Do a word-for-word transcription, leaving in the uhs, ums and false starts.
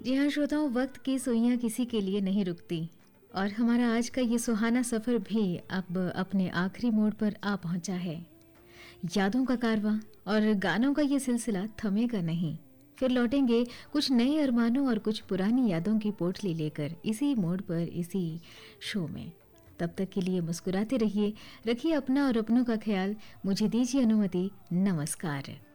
जी हाँ श्रोताओं, वक्त की सुइयां किसी के लिए नहीं रुकती और हमारा आज का ये सुहाना सफ़र भी अब अपने आखिरी मोड़ पर आ पहुंचा है। यादों का कारवां और गानों का ये सिलसिला थमेगा नहीं। फिर लौटेंगे कुछ नए अरमानों और कुछ पुरानी यादों की पोटली लेकर इसी मोड़ पर, इसी शो में। तब तक के लिए मुस्कुराते रहिए, रखिए अपना और अपनों का ख्याल। मुझे दीजिए अनुमति। नमस्कार।